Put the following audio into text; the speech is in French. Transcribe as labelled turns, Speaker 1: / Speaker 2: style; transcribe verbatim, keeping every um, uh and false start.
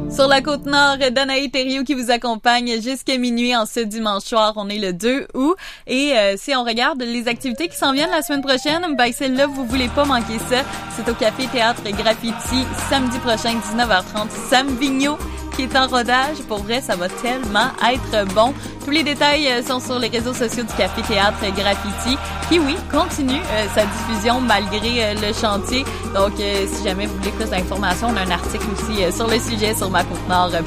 Speaker 1: Sur la Côte-Nord, Danaï Thériault qui vous accompagne jusqu'à minuit en ce dimanche soir. On est le deux août. Et euh, si on regarde les activités qui s'en viennent la semaine prochaine, ben celle-là, vous voulez pas manquer ça. C'est au Café Théâtre Graffiti, samedi prochain, dix-neuf heures trente. Sam Vigneault qui est en rodage. Pour vrai, ça va tellement être bon. Tous les détails sont sur les réseaux sociaux du Café Théâtre Graffiti, qui, oui, continue euh, sa diffusion malgré euh, le chantier. Donc, euh, si jamais vous voulez plus d'informations, on a un article aussi euh, sur le sujet sur ma côte nord